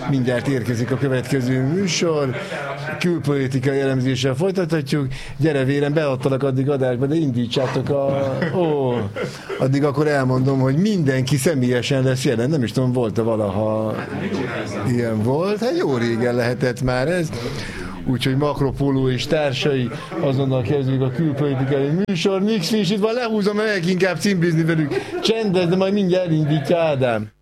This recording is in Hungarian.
mindjárt érkezik a következő műsor, külpolitikai elemzéssel folytathatjuk. Gyere vérem, beadtalak addig adásba, de indítsátok addig akkor elmondom, hogy mindenki személyesen lesz jelen. Nem is tudom, volt-e valaha ilyen volt? Hát jó régen lehetett már ez. Úgyhogy Makropóló és társai, azonnal kezdjük a külpolitikai műsor. Nix is itt van, lehúzom, megyek inkább cimbizni velük. Csendes, de majd mindjárt indítja Ádám.